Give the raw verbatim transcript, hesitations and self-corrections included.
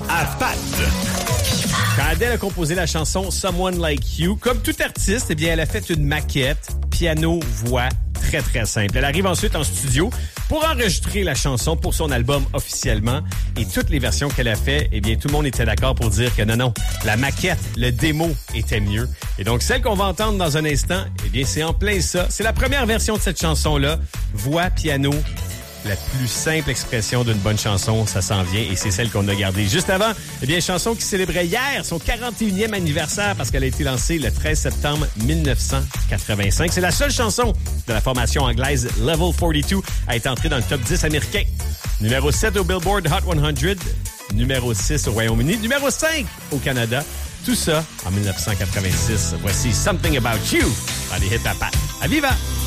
à Pat. Quand Adele a composé la chanson Someone Like You, comme tout artiste, eh bien, elle a fait une maquette, piano, voix, très, très simple. Elle arrive ensuite en studio pour enregistrer la chanson pour son album officiellement. Et toutes les versions qu'elle a fait, eh bien, tout le monde était d'accord pour dire que non, non, la maquette, le démo était mieux. Et donc, celle qu'on va entendre dans un instant, eh bien, c'est en plein ça. C'est la première version de cette chanson-là. Voix, piano, la plus simple expression d'une bonne chanson, ça s'en vient et c'est celle qu'on a gardée. Juste avant, eh bien, chanson qui célébrait hier son quarante et unième anniversaire parce qu'elle a été lancée le treize septembre mille neuf cent quatre-vingt-cinq. C'est la seule chanson de la formation anglaise Level quarante-deux à être entrée dans le top dix américain. Numéro sept au Billboard Hot cent, numéro six au Royaume-Uni, numéro cinq au Canada. Tout ça en mille neuf cent quatre-vingt-six. Voici Something About You dans les hits à Pat. À Viva!